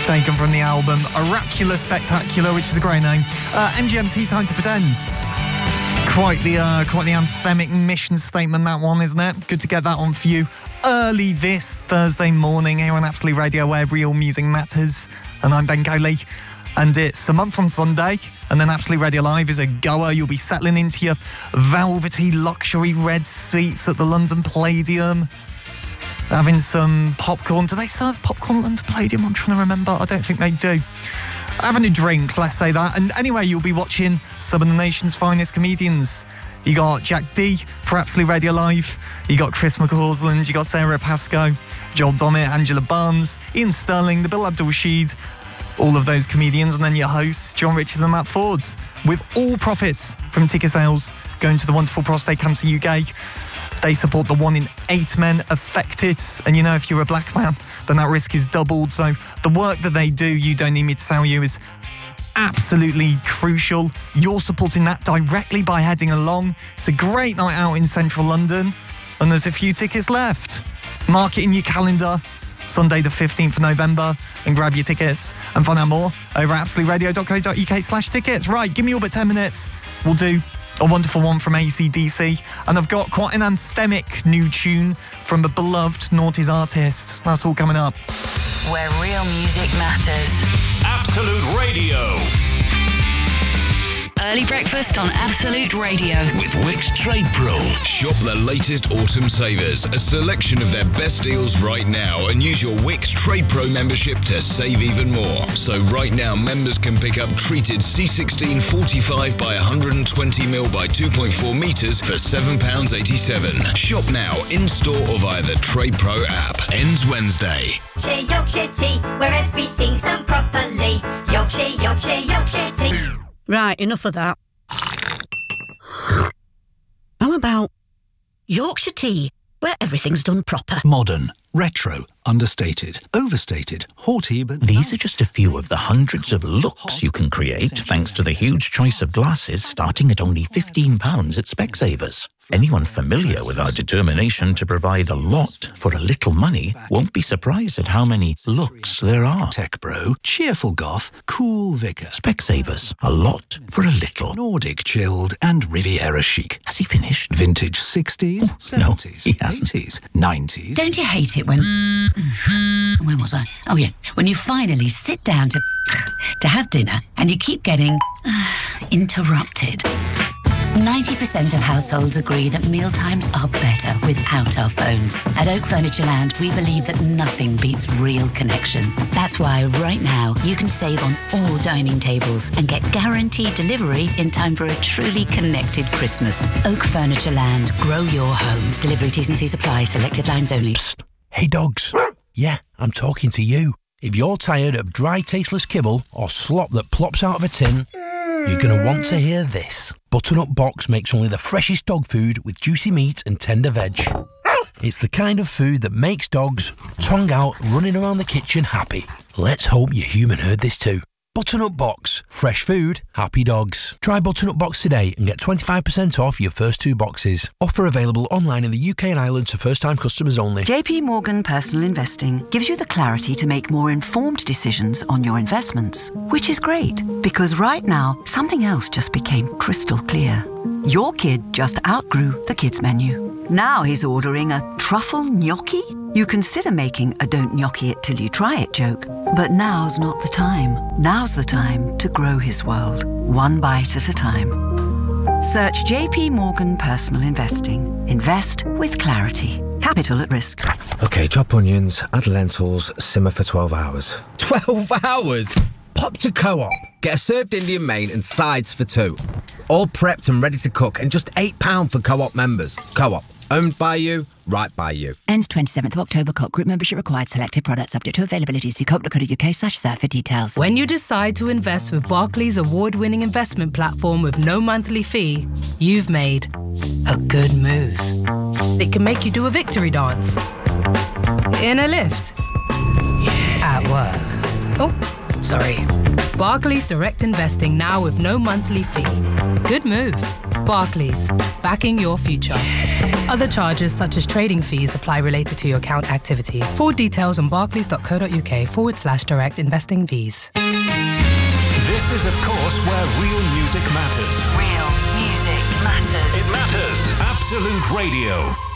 taken from the album Oracular Spectacular, which is a great name. MGMT, Time to Pretend. Quite the anthemic mission statement, that one, isn't it? Good to get that on for you early this Thursday morning here on Absolute Radio, where real music matters. And I'm Ben Coley. And it's a month on Sunday, and then Absolute Radio Live is a goer. You'll be settling into your velvety luxury red seats at the London Palladium, having some popcorn. Do they serve popcorn at London Palladium? I'm trying to remember. I don't think they do. Having a drink, let's say that. And anyway, you'll be watching some of the nation's finest comedians. You got Jack D for Absolute Radio Live. You got Chris McCausland. You got Sarah Pascoe, Joel Dommett, Angela Barnes, Ian Sterling, the Bill Abdul-Rashid. All of those comedians, and then your hosts, John Richards and Matt Ford, with all profits from ticket sales going to the wonderful Prostate Cancer UK. They support the 1 in 8 men affected, and you know, if you're a black man, then that risk is doubled. So the work that they do, you don't need me to tell you, is absolutely crucial. You're supporting that directly by heading along. It's a great night out in central London, and there's a few tickets left. Mark it in your calendar, Sunday the 15th of November, and grab your tickets and find out more over at absoluteradio.co.uk/tickets. Right, give me all but 10 minutes. We'll do a wonderful one from AC/DC, and I've got quite an anthemic new tune from a beloved noughties artist. That's all coming up. Where real music matters. Absolute Radio. Early breakfast on Absolute Radio. With Wix Trade Pro. Shop the latest autumn savers, a selection of their best deals right now, and use your Wix Trade Pro membership to save even more. So right now, members can pick up treated C16 45 by 120mm by 2.4 metres for £7.87. Shop now, in-store or via the Trade Pro app. Ends Wednesday. Yorkshire tea, where everything's done properly. Yorkshire tea. Right, enough of that. How about Yorkshire tea, where everything's done proper? Modern, retro, understated, overstated, haughty, but... These are just a few of the hundreds of looks you can create thanks to the huge choice of glasses starting at only £15 at Specsavers. Anyone familiar with our determination to provide a lot for a little money won't be surprised at how many looks there are. Tech bro, cheerful goth, cool vicar. Specsavers, a lot for a little. Nordic chilled and Riviera chic. Has he finished? Vintage 60s, 70s, no, he hasn't. 80s, 90s. Don't you hate it when... Where was I? Oh, yeah. When you finally sit down to have dinner and you keep getting interrupted. 90% of households agree that mealtimes are better without our phones. At Oak Furniture Land, we believe that nothing beats real connection. That's why right now you can save on all dining tables and get guaranteed delivery in time for a truly connected Christmas. Oak Furniture Land. Grow your home. Delivery T's and C's apply. Selected lines only. Psst. Hey dogs. Yeah, I'm talking to you. If you're tired of dry, tasteless kibble or slop that plops out of a tin, you're going to want to hear this. Butternut Box makes only the freshest dog food with juicy meat and tender veg. It's the kind of food that makes dogs, tongue out, running around the kitchen happy. Let's hope your human heard this too. Butternut Box. Fresh food, happy dogs. Try Butternut Box today and get 25% off your first 2 boxes. Offer available online in the UK and Ireland to first-time customers only. JP Morgan Personal Investing gives you the clarity to make more informed decisions on your investments, which is great because right now something else just became crystal clear. Your kid just outgrew the kids menu. Now he's ordering a truffle gnocchi? You consider making a don't gnocchi it till you try it joke, but now's not the time. Now's the time to grow his world, one bite at a time. Search JP Morgan Personal Investing. Invest with clarity. Capital at risk. OK, chop onions, add lentils, simmer for 12 hours. 12 hours? Pop to Co-op. Get a served Indian main and sides for 2. All prepped and ready to cook and just £8 for Co-op members. Co-op. Owned by you, right by you. Ends 27th of October. Co-op group membership required. Selected products subject to availability. See co-op.co.uk/surf for details. When you decide to invest with Barclays award-winning investment platform with no monthly fee, you've made a good move. It can make you do a victory dance. In a lift. Yeah. At work. Oh, sorry. Barclays Direct Investing now with no monthly fee. Good move. Barclays, backing your future. Other charges such as trading fees apply related to your account activity. Full details on barclays.co.uk/direct investing fees. This is, of course, where real music matters. Real music matters. It matters. Absolute Radio.